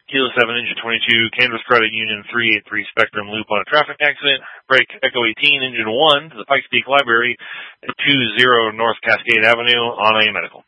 Kilo 7, Engine 22, Kansas Credit Union 383 Spectrum loop on a traffic accident. Break Echo 18, Engine 1 to the Pikes Peak Library at 20 North Cascade Avenue on a medical.